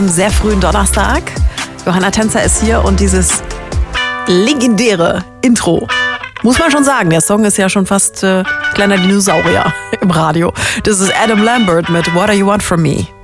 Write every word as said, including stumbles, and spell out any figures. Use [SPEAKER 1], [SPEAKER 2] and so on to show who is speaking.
[SPEAKER 1] Sehr frühen Donnerstag. Johanna Tänzer ist hier und dieses legendäre Intro, muss man schon sagen, der Song ist ja schon fast äh, kleiner Dinosaurier im Radio. Das ist Adam Lambert mit What Do You Want From Me?